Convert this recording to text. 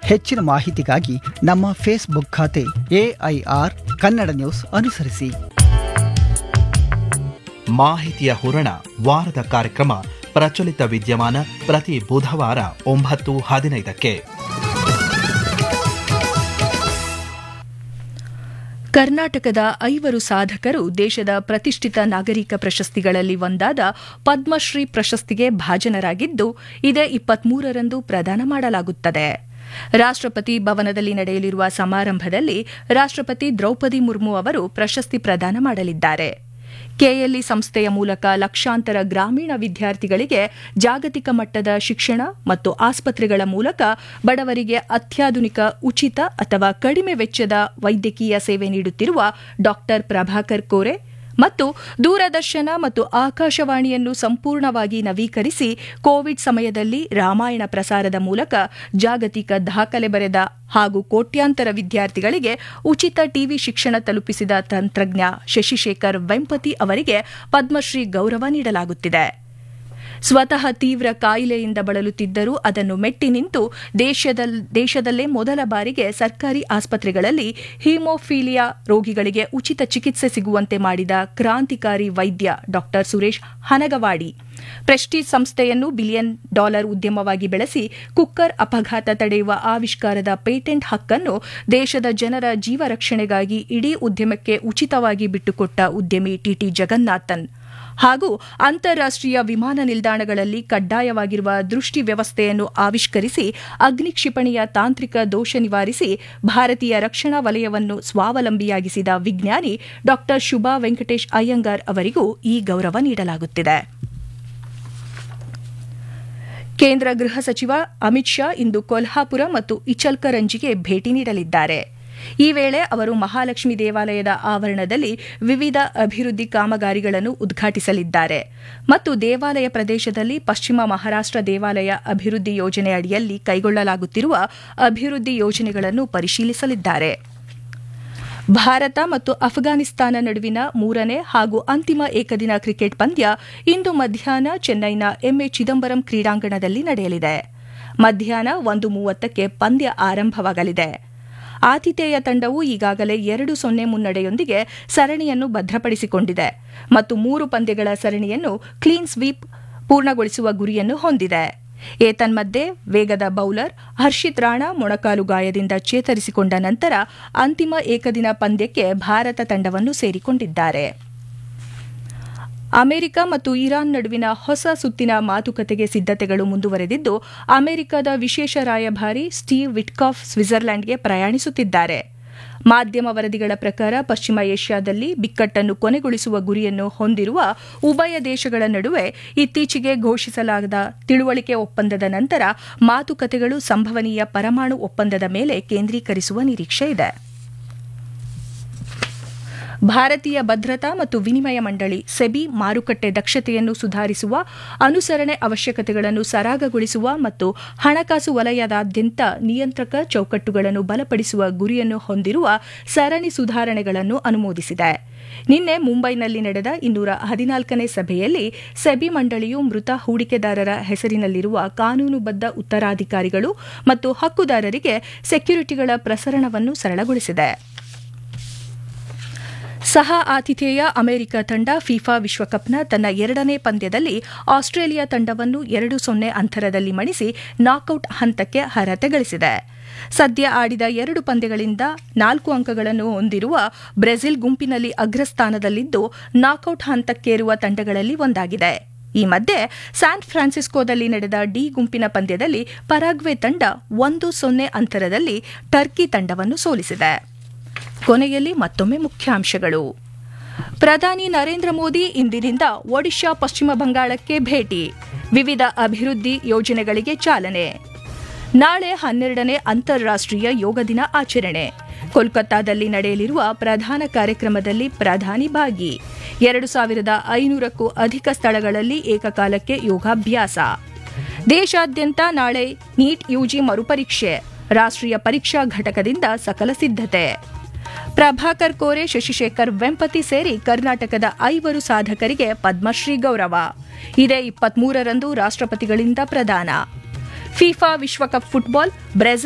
ಹೆಚ್ಚಿನ ಮಾಹಿತಿಗಾಗಿ ನಮ್ಮ ಫೇಸ್ಬುಕ್ ಖಾತೆ AIR ಕನ್ನಡ ನ್ಯೂಸ್ ಅನುಸರಿಸಿ. ಮಾಹಿತಿಯ ಹೂರಣ ವಾರದ ಕಾರ್ಯಕ್ರಮ ಪ್ರಚಲಿತ ವಿದ್ಯಮಾನ ಪ್ರತಿ ಬುಧವಾರ 9:15ಕ್ಕೆ. ಕರ್ನಾಟಕದ 5 ಸಾಧಕರು ದೇಶದ ಪ್ರತಿಷ್ಠಿತ ನಾಗರಿಕ ಪ್ರಶಸ್ತಿಗಳಲ್ಲಿ ಒಂದಾದ ಪದ್ಮಶ್ರೀ ಪ್ರಶಸ್ತಿಗೆ ಭಾಜನರಾಗಿದ್ದು, ಇದೇ 23ರಂದು ಪ್ರದಾನ ಮಾಡಲಾಗುತ್ತದೆ. ರಾಷ್ಟ್ರಪತಿ ಭವನದಲ್ಲಿ ನಡೆಯಲಿರುವ ಸಮಾರಂಭದಲ್ಲಿ ರಾಷ್ಟ್ರಪತಿ ದ್ರೌಪದಿ ಮುರ್ಮು ಅವರು ಪ್ರಶಸ್ತಿ ಪ್ರದಾನ ಮಾಡಲಿದ್ದಾರೆ. ಕೆಎಲ್ಇ ಸಂಸ್ಥೆಯ ಮೂಲಕ ಲಕ್ಷಾಂತರ ಗ್ರಾಮೀಣ ವಿದ್ಯಾರ್ಥಿಗಳಿಗೆ ಜಾಗತಿಕ ಮಟ್ಟದ ಶಿಕ್ಷಣ ಮತ್ತು ಆಸ್ಪತ್ರೆಗಳ ಮೂಲಕ ಬಡವರಿಗೆ ಅತ್ಯಾಧುನಿಕ ಉಚಿತ ಅಥವಾ ಕಡಿಮೆ ವೆಚ್ಚದ ವೈದ್ಯಕೀಯ ಸೇವೆ ನೀಡುತ್ತಿರುವ ಡಾ. ಪ್ರಭಾಕರ್ ಕೋರೆ ಮತ್ತು ದೂರದರ್ಶನ ಮತ್ತು ಆಕಾಶವಾಣಿಯನ್ನು ಸಂಪೂರ್ಣವಾಗಿ ನವೀಕರಿಸಿ ಕೋವಿಡ್ ಸಮಯದಲ್ಲಿ ರಾಮಾಯಣ ಪ್ರಸಾರದ ಮೂಲಕ ಜಾಗತಿಕ ದಾಖಲೆ ಬರೆದ ಹಾಗೂ ಕೋಟ್ಯಾಂತರ ವಿದ್ಯಾರ್ಥಿಗಳಿಗೆ ಉಚಿತ ಟಿವಿ ಶಿಕ್ಷಣ ತಲುಪಿಸಿದ ತಂತ್ರಜ್ಞ ಶಶಿಶೇಖರ್ ವೆಂಪತಿ ಅವರಿಗೆ ಪದ್ಮಶ್ರೀ ಗೌರವ ನೀಡಲಾಗುತ್ತಿದೆ. ಸ್ವತಃ ತೀವ್ರ ಕಾಯಿಲೆಯಿಂದ ಬಳಲುತ್ತಿದ್ದರೂ ಅದನ್ನು ಮೆಟ್ಟಿ ನಿಂತು ದೇಶದಲ್ಲೇ ಮೊದಲ ಬಾರಿಗೆ ಸರ್ಕಾರಿ ಆಸ್ಪತ್ರೆಗಳಲ್ಲಿ ಹಿಮೋಫೀಲಿಯಾ ರೋಗಿಗಳಿಗೆ ಉಚಿತ ಚಿಕಿತ್ಸೆ ಸಿಗುವಂತೆ ಮಾಡಿದ ಕ್ರಾಂತಿಕಾರಿ ವೈದ್ಯ ಡಾ. ಸುರೇಶ್ ಹನಗವಾಡಿ ಪ್ರೆಸ್ಟೀಜ್ ಸಂಸ್ಥೆಯನ್ನು $1 ಬಿಲಿಯನ್ ಉದ್ಯಮವಾಗಿ ಬೆಳೆಸಿ ಕುಕ್ಕರ್ ಅಪಘಾತ ತಡೆಯುವ ಆವಿಷ್ಕಾರದ ಪೇಟೆಂಟ್ ಹಕ್ಕನ್ನು ದೇಶದ ಜನರ ಜೀವ ರಕ್ಷಣೆಗಾಗಿ ಇಡೀ ಉದ್ಯಮಕ್ಕೆ ಉಚಿತವಾಗಿ ಬಿಟ್ಟುಕೊಟ್ಟ ಉದ್ಯಮಿ ಟಿಟಿ ಜಗನ್ನಾಥನ್ ಹಾಗೂ ಅಂತಾರಾಷ್ಟೀಯ ವಿಮಾನ ನಿಲ್ದಾಣಗಳಲ್ಲಿ ಕಡ್ಡಾಯವಾಗಿರುವ ದೃಷ್ಟಿ ವ್ಯವಸ್ಥೆಯನ್ನು ಆವಿಷ್ಕರಿಸಿ ಅಗ್ನಿ ಕ್ಷಿಪಣಿಯ ತಾಂತ್ರಿಕ ದೋಷ ನಿವಾರಿಸಿ ಭಾರತೀಯ ರಕ್ಷಣಾ ವಲಯವನ್ನು ಸ್ವಾವಲಂಬಿಯಾಗಿಸಿದ ವಿಜ್ಞಾನಿ ಡಾ. ಶುಭಾ ವೆಂಕಟೇಶ್ ಅಯ್ಯಂಗಾರ್ ಅವರಿಗೂ ಈ ಗೌರವ ನೀಡಲಾಗುತ್ತಿದೆ. ಕೇಂದ್ರ ಗೃಹ ಸಚಿವ ಅಮಿತ್ ಶಾ ಇಂದು ಕೊಲ್ಹಾಪುರ ಮತ್ತು ಇಚಲ್ಕರಂಜಿಗೆ ಭೇಟಿ ನೀಡಲಿದ್ದಾರೆ. ಈ ವೇಳೆ ಅವರು ಮಹಾಲಕ್ಷ್ಮಿ ದೇವಾಲಯದ ಆವರಣದಲ್ಲಿ ವಿವಿಧ ಅಭಿವೃದ್ಧಿ ಕಾಮಗಾರಿಗಳನ್ನು ಉದ್ಘಾಟಿಸಲಿದ್ದಾರೆ ಮತ್ತು ದೇವಾಲಯ ಪ್ರದೇಶದಲ್ಲಿ ಪಶ್ಚಿಮ ಮಹಾರಾಷ್ಟ್ರ ದೇವಾಲಯ ಅಭಿವೃದ್ಧಿ ಯೋಜನೆ ಅಡಿಯಲ್ಲಿ ಕೈಗೊಳ್ಳಲಾಗುತ್ತಿರುವ ಅಭಿವೃದ್ಧಿ ಯೋಜನೆಗಳನ್ನು ಪರಿಶೀಲಿಸಲಿದ್ದಾರೆ. ಭಾರತ ಮತ್ತು ಅಫ್ಘಾನಿಸ್ತಾನ ನಡುವಿನ 3ನೇ ಹಾಗೂ ಅಂತಿಮ ಏಕದಿನ ಕ್ರಿಕೆಟ್ ಪಂದ್ಯ ಇಂದು ಮಧ್ಯಾಹ್ನ ಚೆನ್ನೈನ ಎಂಎ ಚಿದಂಬರಂ ಕ್ರೀಡಾಂಗಣದಲ್ಲಿ ನಡೆಯಲಿದೆ. ಮಧ್ಯಾಹ್ನ 1:30ಕ್ಕೆ ಪಂದ್ಯ ಆರಂಭವಾಗಲಿದೆ. ಆತಿಥೇಯ ತಂಡವು ಈಗಾಗಲೇ 2-0 ಮುನ್ನಡೆಯೊಂದಿಗೆ ಸರಣಿಯನ್ನು ಭದ್ರಪಡಿಸಿಕೊಂಡಿದೆ ಮತ್ತು 3 ಪಂದ್ಯಗಳ ಸರಣಿಯನ್ನು ಕ್ಲೀನ್ ಸ್ವೀಪ್ ಪೂರ್ಣಗೊಳಿಸುವ ಗುರಿಯನ್ನು ಹೊಂದಿದೆ. ಏತನ್ಮಧ್ಯೆ ವೇಗದ ಬೌಲರ್ ಹರ್ಷಿತ್ ರಾಣಾ ಮೊಣಕಾಲು ಗಾಯದಿಂದ ಚೇತರಿಸಿಕೊಂಡ ನಂತರ ಅಂತಿಮ ಏಕದಿನ ಪಂದ್ಯಕ್ಕೆ ಭಾರತ ತಂಡವನ್ನು ಸೇರಿಕೊಂಡಿದ್ದಾರೆ. ಅಮೆರಿಕ ಮತ್ತು ಇರಾನ್ ನಡುವಿನ ಹೊಸ ಸುತ್ತಿನ ಮಾತುಕತೆಗೆ ಸಿದ್ದತೆಗಳು ಮುಂದುವರೆದಿದ್ದು, ಅಮೆರಿಕದ ವಿಶೇಷ ರಾಯಭಾರಿ ಸ್ಟೀವ್ ವಿಟ್ಕಾಫ್ ಸ್ವಿಟ್ಜರ್ಲೆಂಡ್ಗೆ ಪ್ರಯಾಣಿಸುತ್ತಿದ್ದಾರೆ. ಮಾಧ್ಯಮ ವರದಿಗಳ ಪ್ರಕಾರ ಪಶ್ಚಿಮ ಏಷ್ಯಾದಲ್ಲಿ ಬಿಕ್ಕಟ್ಟನ್ನು ಕೊನೆಗೊಳಿಸುವ ಗುರಿಯನ್ನು ಹೊಂದಿರುವ ಉಭಯ ದೇಶಗಳ ನಡುವೆ ಇತ್ತೀಚೆಗೆ ಘೋಷಿಸಲಾದ ತಿಳುವಳಿಕೆ ಒಪ್ಪಂದದ ನಂತರ ಮಾತುಕತೆಗಳು ಸಂಭವನೀಯ ಪರಮಾಣು ಒಪ್ಪಂದದ ಮೇಲೆ ಕೇಂದ್ರೀಕರಿಸುವ ನಿರೀಕ್ಷೆ ಇದೆ. ಭಾರತೀಯ ಭದ್ರತಾ ಮತ್ತು ವಿನಿಮಯ ಮಂಡಳಿ ಸೆಬಿ ಮಾರುಕಟ್ಟೆ ದಕ್ಷತೆಯನ್ನು ಸುಧಾರಿಸುವ, ಅನುಸರಣೆ ಅವಶ್ಯಕತೆಗಳನ್ನು ಸರಾಗಗೊಳಿಸುವ ಮತ್ತು ಹಣಕಾಸು ವಲಯದಾದ್ಯಂತ ನಿಯಂತ್ರಕ ಚೌಕಟ್ಟುಗಳನ್ನು ಬಲಪಡಿಸುವ ಗುರಿಯನ್ನು ಹೊಂದಿರುವ ಸರಣಿ ಸುಧಾರಣೆಗಳನ್ನು ಅನುಮೋದಿಸಿದೆ. ನಿನ್ನೆ ಮುಂಬೈನಲ್ಲಿ ನಡೆದ 214ನೇ ಸಭೆಯಲ್ಲಿ ಸೆಬಿ ಮಂಡಳಿಯು ಮೃತ ಹೂಡಿಕೆದಾರರ ಹೆಸರಿನಲ್ಲಿರುವ ಕಾನೂನುಬದ್ಧ ಉತ್ತರಾಧಿಕಾರಿಗಳು ಮತ್ತು ಹಕ್ಕುದಾರರಿಗೆ ಸೆಕ್ಯುರಿಟಿಗಳ ಪ್ರಸರಣವನ್ನು ಸರಳಗೊಳಿಸಿದೆ. ಸಹ ಆತಿಥೇಯ ಅಮೆರಿಕ ತಂಡ ಫಿಫಾ ವಿಶ್ವಕಪ್ನ ತನ್ನ 2ನೇ ಪಂದ್ಯದಲ್ಲಿ ಆಸ್ಟ್ರೇಲಿಯಾ ತಂಡವನ್ನು 2-0 ಅಂತರದಲ್ಲಿ ಮಣಿಸಿ ನಾಕೌಟ್ ಹಂತಕ್ಕೆ ಅರ್ಹತೆ ಗಳಿಸಿದೆ. ಸದ್ಯ ಆಡಿದ 2 ಪಂದ್ಯಗಳಿಂದ 4 ಅಂಕಗಳನ್ನು ಹೊಂದಿರುವ ಬ್ರೆಜಿಲ್ ಗುಂಪಿನಲ್ಲಿ ಅಗ್ರಸ್ಥಾನದಲ್ಲಿದ್ದು ನಾಕೌಟ್ ಹಂತಕ್ಕೇರುವ ತಂಡಗಳಲ್ಲಿ ಒಂದಾಗಿದೆ. ಈ ಮಧ್ಯೆ ಸ್ಯಾನ್ ಫ್ರಾನ್ಸಿಸ್ಕೋದಲ್ಲಿ ನಡೆದ ಡಿ ಗುಂಪಿನ ಪಂದ್ಯದಲ್ಲಿ ಪರಾಗ್ವೆ ತಂಡ 1-0 ಅಂತರದಲ್ಲಿ ಟರ್ಕಿ ತಂಡವನ್ನು ಸೋಲಿಸಿದೆ. ಕೊನೆಯಲ್ಲಿ ಮತ್ತೊಮ್ಮೆ ಮುಖ್ಯಾಂಶಗಳು. ಪ್ರಧಾನಿ ನರೇಂದ್ರ ಮೋದಿ ಇಂದಿನಿಂದ ಒಡಿಶಾ, ಪಶ್ಚಿಮ ಬಂಗಾಳಕ್ಕೆ ಭೇಟಿ, ವಿವಿಧ ಅಭಿವೃದ್ಧಿ ಯೋಜನೆಗಳಿಗೆ ಚಾಲನೆ. ನಾಳೆ 12ನೇ ಅಂತಾರಾಷ್ಟೀಯ ಯೋಗ ದಿನ ಆಚರಣೆ. ಕೋಲ್ಕತ್ತಾದಲ್ಲಿ ನಡೆಯಲಿರುವ ಪ್ರಧಾನ ಕಾರ್ಯಕ್ರಮದಲ್ಲಿ ಪ್ರಧಾನಿ ಭಾಗಿ. 2500ಕ್ಕೂ ಅಧಿಕ ಸ್ಥಳಗಳಲ್ಲಿ ಏಕಕಾಲಕ್ಕೆ ಯೋಗಾಭ್ಯಾಸ. ದೇಶಾದ್ಯಂತ ನಾಳೆ ನೀಟ್ ಯುಜಿ ಮರುಪರೀಕ್ಷೆ. ರಾಷ್ಟ್ರೀಯ ಪರೀಕ್ಷಾ ಘಟಕದಿಂದ ಸಕಲ ಸಿದ್ಧತೆ. ಪ್ರಭಾಕರ್ ಕೋರೆ, ಶಶಿಶೇಖರ್ ವೆಂಪತಿ ಸೇರಿ ಕರ್ನಾಟಕದ 5 ಸಾಧಕರಿಗೆ ಪದ್ಮಶ್ರೀ ಗೌರವ. ಇದೇ 23ರಂದು ರಾಷ್ಟ್ರಪತಿಗಳಿಂದ ಪ್ರದಾನ. ಫಿಫಾ ವಿಶ್ವಕಪ್ ಫುಟ್ಬಾಲ್, ಬ್ರೆಜಿಲ್